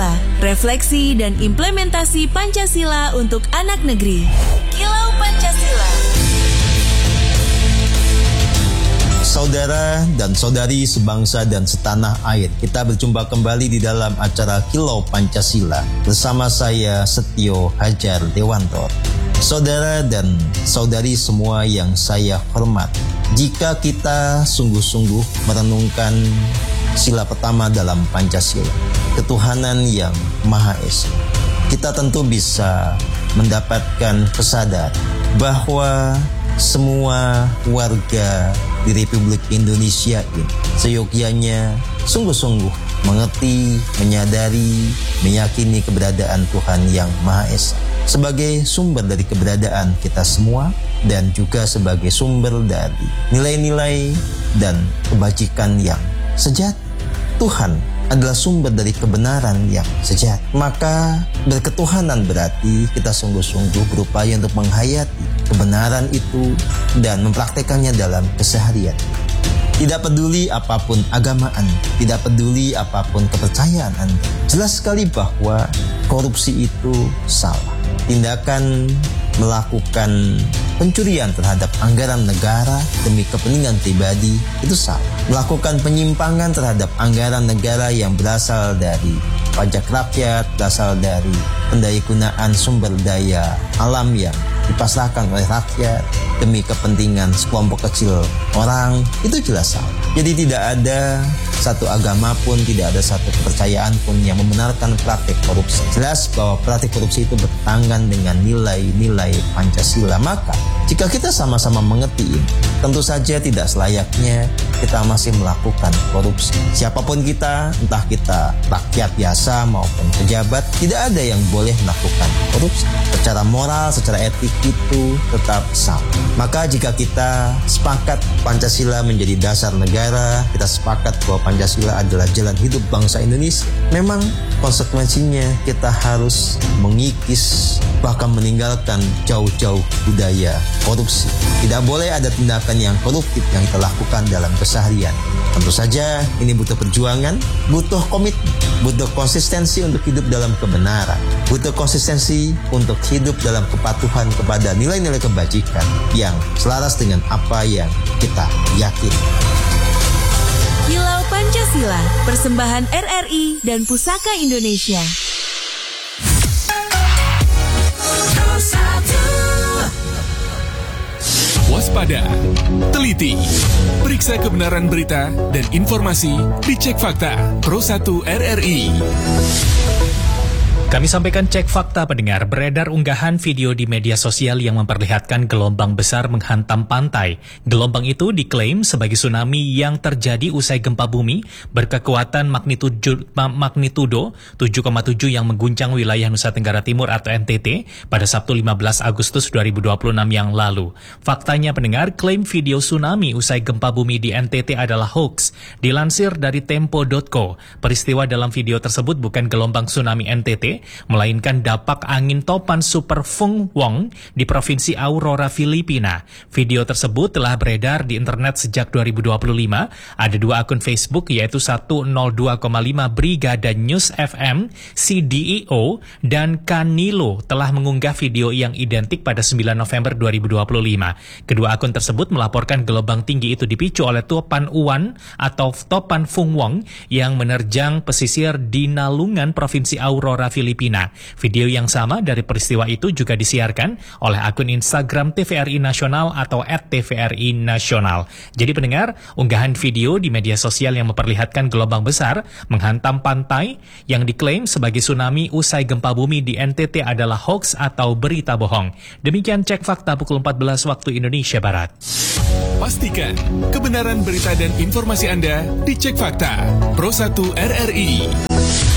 Pancasila, refleksi dan implementasi Pancasila untuk anak negeri. Kilau Pancasila. Saudara dan saudari sebangsa dan setanah air, kita berjumpa kembali di dalam acara Kilau Pancasila bersama saya Setio Hajar Dewanto. Saudara dan saudari semua yang saya hormat, jika kita sungguh-sungguh merenungkan sila pertama dalam Pancasila, ketuhanan yang Maha Esa, kita tentu bisa mendapatkan kesadaran bahwa semua warga di Republik Indonesia ini seyogyanya sungguh-sungguh mengerti, menyadari, meyakini keberadaan Tuhan yang Maha Esa sebagai sumber dari keberadaan kita semua dan juga sebagai sumber dari nilai-nilai dan kebajikan yang sejati. Tuhan adalah sumber dari kebenaran yang sejati. Maka berketuhanan berarti kita sungguh-sungguh berupaya untuk menghayati kebenaran itu dan mempraktekannya dalam keseharian. Tidak peduli apapun agama Anda, tidak peduli apapun kepercayaan Anda, jelas sekali bahwa korupsi itu salah. Tindakan melakukan pencurian terhadap anggaran negara demi kepentingan pribadi itu salah. Melakukan penyimpangan terhadap anggaran negara yang berasal dari pajak rakyat, berasal dari pendayagunaan sumber daya alam yang dipasrahkan oleh rakyat demi kepentingan sekelompok kecil orang, itu jelas salah. Jadi tidak ada satu agama pun, tidak ada satu kepercayaan pun yang membenarkan praktik korupsi. Jelas bahwa praktik korupsi itu bertentangan dengan nilai-nilai Pancasila. Maka jika kita sama-sama mengerti ini, tentu saja tidak selayaknya kita masih melakukan korupsi. Siapapun kita, entah kita rakyat biasa maupun pejabat, tidak ada yang boleh melakukan korupsi. Secara moral, secara etik itu tetap salah. Maka jika kita sepakat Pancasila menjadi dasar negara, kita sepakat bahwa Pancasila adalah jalan hidup bangsa Indonesia, memang konsekuensinya kita harus mengikis, bahkan meninggalkan jauh-jauh budaya korupsi. Tidak boleh ada tindakan yang koruptif yang kita lakukan dalam keseharian. Tentu saja ini butuh perjuangan, butuh komitmen, butuh konsistensi untuk hidup dalam kebenaran, butuh konsistensi untuk hidup dalam kepatuhan kepada nilai-nilai kebajikan yang selaras dengan apa yang kita yakini. Kilau Pancasila, persembahan RRI dan Pusaka Indonesia. Waspada, teliti, periksa kebenaran berita dan informasi, dicek fakta Pro 1 RRI. Kami sampaikan cek fakta pendengar. Beredar unggahan video di media sosial yang memperlihatkan gelombang besar menghantam pantai. Gelombang itu diklaim sebagai tsunami yang terjadi usai gempa bumi berkekuatan magnitudo 7,7 yang mengguncang wilayah Nusa Tenggara Timur atau NTT pada Sabtu 15 Agustus 2026 yang lalu. Faktanya pendengar, klaim video tsunami usai gempa bumi di NTT adalah hoax. Dilansir dari Tempo.co, peristiwa dalam video tersebut bukan gelombang tsunami NTT, melainkan dapak angin topan Super Fung Wong di Provinsi Aurora, Filipina. Video tersebut telah beredar di internet sejak 2025. Ada dua akun Facebook, yaitu 102,5 Brigada News FM, CDEO, dan Kanilo telah mengunggah video yang identik pada 9 November 2025. Kedua akun tersebut melaporkan gelombang tinggi itu dipicu oleh topan Uwan atau topan Fung Wong yang menerjang pesisir di Nalungan, Provinsi Aurora, Filipina. Video yang sama dari peristiwa itu juga disiarkan oleh akun Instagram TVRI Nasional atau @TVRI Nasional. Jadi pendengar, unggahan video di media sosial yang memperlihatkan gelombang besar menghantam pantai yang diklaim sebagai tsunami usai gempa bumi di NTT adalah hoax atau berita bohong. Demikian cek fakta pukul 14 waktu Indonesia Barat. Pastikan kebenaran berita dan informasi Anda dicek fakta Pro 1 RRI.